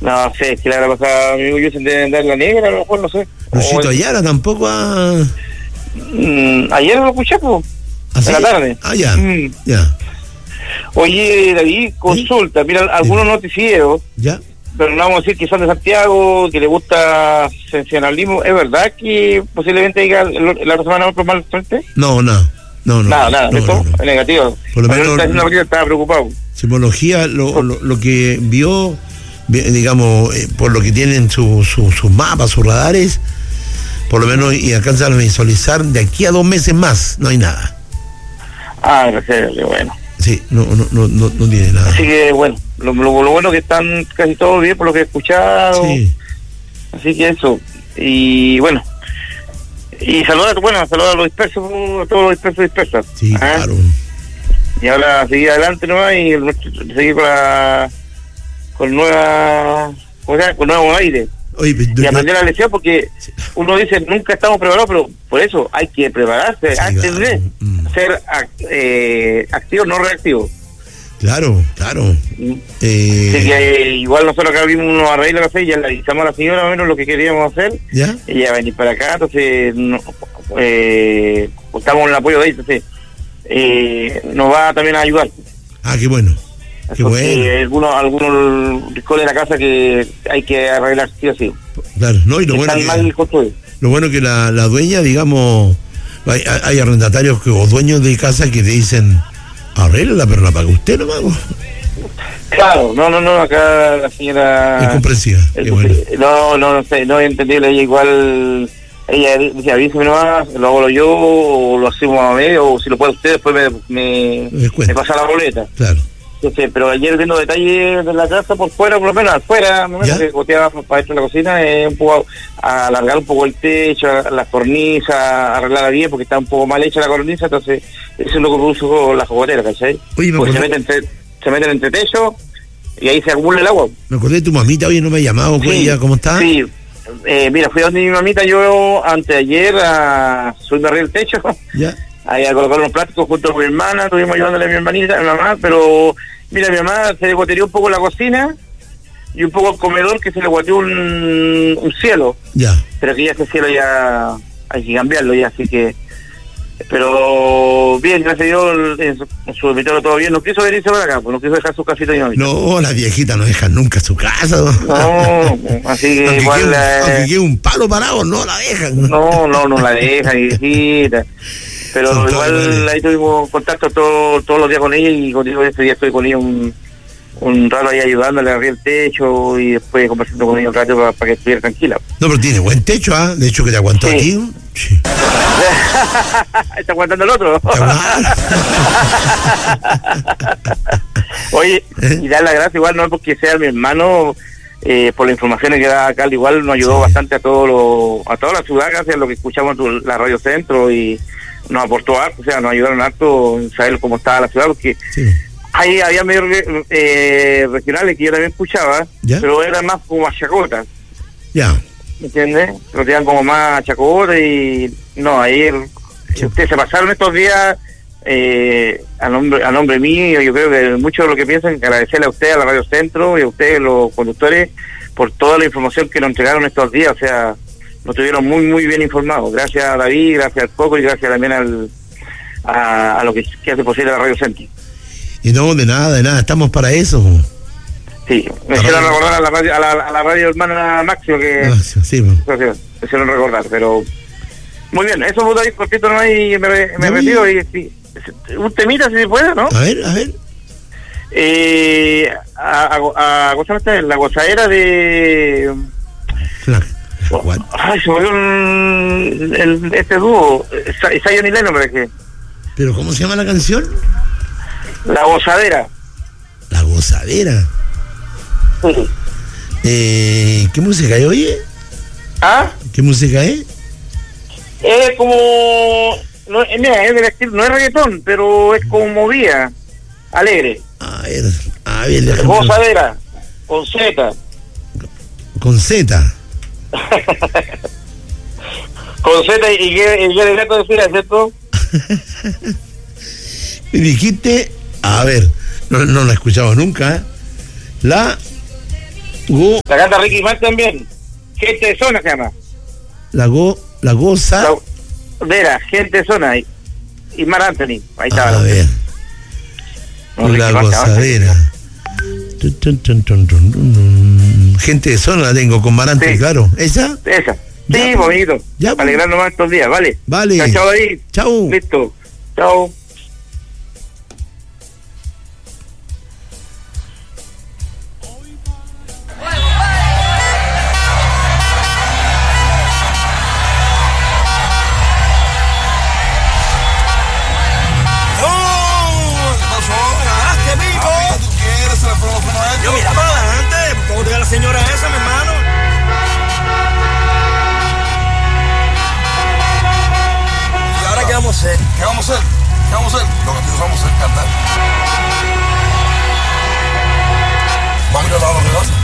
No sé, si la habrá pasado a mi amigo Yusen de andar la negra, a lo mejor, no sé. Luchito Ayala tampoco ha... Ayer lo escuché, pues, ¿Ah, sí? en la tarde. Ah, ya, ya. Oye, David, consulta, mira, algunos noticieros, ¿Ya? pero no vamos a decir que son de Santiago, que le gusta sensacionalismo. ¿Es verdad que posiblemente diga la otra semana otro mal frente? No. Nada, ¿esto? Es negativo. Por lo menos, estaba preocupado. Sismología, lo que vio, digamos, por lo que tienen sus mapas, sus radares, por lo menos, y alcanzan a visualizar de aquí a 2 meses más, no hay nada. Ah, gracias, bueno. Sí, no tiene nada. Así que, bueno, lo bueno que están casi todos bien por lo que he escuchado. Sí. Así que eso. Y bueno. Y saludar a los dispersos, a todos los dispersos. Sí, claro. Y ahora seguir adelante nomás y seguir con nuevo aire. Oye, y aprender la lección, porque uno dice nunca estamos preparados, pero por eso hay que prepararse, sí, antes de ser activo, no reactivo. Claro. Así que igual nosotros acá vimos unos arreglos y ya le avisamos a la señora más o menos lo que queríamos hacer. ¿Ya? Ella va a venir para acá, entonces estamos en el apoyo de ella, entonces nos va también a ayudar. Ah, qué bueno. Qué bueno. Algunos rincones de la casa que hay que arreglar sí o sí. Claro, no, y lo bueno que la dueña, digamos, hay arrendatarios o dueños de casa que te dicen, arregla, pero la paga usted nomás. Claro, no, acá la señora es comprensiva. No sé, no es entendible, ella igual, ella dice, avísame nomás, lo hago yo, o lo hacemos a medio, o si lo puede usted, después me pasa la boleta. Claro. Entonces, pero ayer viendo detalles de la casa por fuera, por lo menos afuera, que goteaba para dentro de la cocina, un poco alargar un poco el techo, la cornisa, arreglarla bien porque está un poco mal hecha la cornisa, entonces eso es lo que produjo la jogotera, ¿cachai? Oye, pues se meten entre techo y ahí se acumula el agua. Me acordé de tu mamita, oye, no me ha llamado, sí, ¿cómo está? Sí, mira, fui a donde mi mamita yo anteayer a subirme arriba el techo. Ya. Ahí a colocar unos plásticos junto con mi hermana, estuvimos ayudándole a mi hermanita, a mi mamá, pero mira, mi mamá se le goteó un poco la cocina y un poco el comedor, que se le goteó un cielo. Ya. Pero que ya ese cielo ya hay que cambiarlo ya, así que... Pero bien, gracias a Dios, en su dormitorio todo bien. No quiso venirse para acá, pues no quiso dejar su casita. No, las viejitas no dejan nunca su casa. No, así que aunque igual... aunque quede un palo parado, no la dejan. No la dejan, viejita. Pero igual ahí tuvimos contacto todos los días con ella, y contigo este día estoy con ella un rato ahí ayudándole a abrir el techo y después conversando con ella un rato para que estuviera tranquila. No, pero tiene buen techo, ¿ah? De hecho que te aguantó aquí. Sí. Está aguantando el otro. Oye, y dar las gracias igual, no porque sea mi hermano, por las informaciones que da acá, igual nos ayudó bastante a toda la ciudad, gracias a lo que escuchamos en la Radio Centro, y nos aportó harto, o sea, nos ayudaron harto en saber cómo estaba la ciudad, porque ahí había medios regionales que yo también escuchaba, pero eran más como a chacota. Ya. ¿Me entiendes? Lo tenían como más a chacota, y no, ahí ustedes se pasaron estos días a nombre mío. Yo creo que mucho de lo que piensan, agradecerle a ustedes, a la Radio Centro, y a ustedes, los conductores, por toda la información que nos entregaron estos días, o sea, nos tuvieron muy muy bien informados. Gracias a David, gracias al Coco, y gracias también a lo que hace posible la Radio Centro. Y no, de nada, estamos para eso. Sí, me hicieron recordar a la radio hermana Máximo, que me hicieron recordar, pero muy bien, eso fue David cortito nomás, y me retiro, y un temita si se puede, ¿no? A ver. La gozadera de... Ay, se volvió este dúo, Zion y Lennon, parece. ¿Pero cómo se llama la canción? La gozadera. La gozadera. Sí. ¿Qué música hay, oye? ¿Ah? ¿Qué música es? Es como... mira, es del estilo, no es reggaetón, pero es como movida, alegre. A ver, gozadera, con Z. Con Z. Con Z, y qué de gato decir, ¿cierto? Me dijiste, a ver, no lo he escuchado nunca, La La canta Ricky Martin también. Gente de zona se llama. La goza. Vera, gente de zona. Y Mar Anthony. Ahí está. A ver. La gozadera. Gente de zona la tengo con Mar Anthony, sí. Claro. ¿Esa? Sí, bonito. Ya. Para alegrarnos más estos días, ¿vale? Vale. Chao, ahí. Chao. Listo. Chao. Yo mira para adelante, ¿cómo te la señora esa, mi hermano? ¿Y ahora qué vamos a hacer? ¿Qué vamos a hacer? Lo que nosotros vamos a hacer es cantar. Vamos a ir a la hora de